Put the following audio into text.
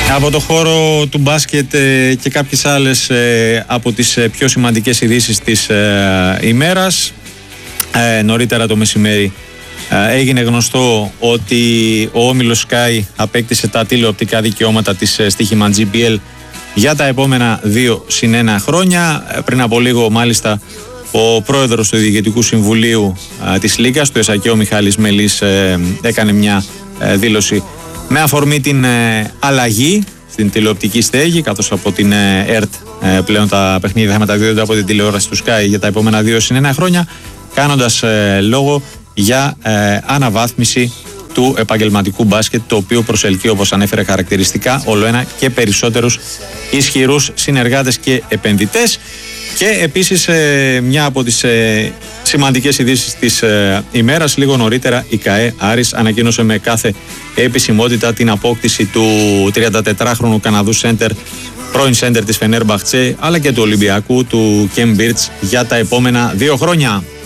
Από το χώρο του μπάσκετ και κάποιες άλλες από τις πιο σημαντικές ειδήσεις της ημέρας. Νωρίτερα το μεσημέρι έγινε γνωστό ότι ο όμιλος Sky απέκτησε τα τηλεοπτικά δικαιώματα της στοίχημα GBL για τα επόμενα 2+1 χρόνια. Πριν από λίγο μάλιστα ο πρόεδρος του Διοικητικού Συμβουλίου της Λίγκας, του ΕΣΑΚΕ, ο Μιχάλης Μελής, έκανε μια δήλωση με αφορμή την αλλαγή στην τηλεοπτική στέγη, καθώς από την ΕΡΤ πλέον τα παιχνίδια θα μεταδίδονται από την τηλεόραση του Sky για τα επόμενα 2+1 χρόνια, κάνοντας λόγο για αναβάθμιση του επαγγελματικού μπάσκετ, το οποίο προσελκύει, όπως ανέφερε χαρακτηριστικά, ολοένα και περισσότερους ισχυρούς συνεργάτες και επενδυτές. Και επίσης μια από τις σημαντικές ειδήσεις της ημέρας, λίγο νωρίτερα η ΚΑΕ Άρης ανακοίνωσε με κάθε επισημότητα την απόκτηση του 34χρονου Καναδού σέντερ, πρώην σέντερ της Φενέρμπαχτσε, αλλά και του Ολυμπιακού, του Κεμ Μπίρτς, για τα επόμενα 2 χρόνια.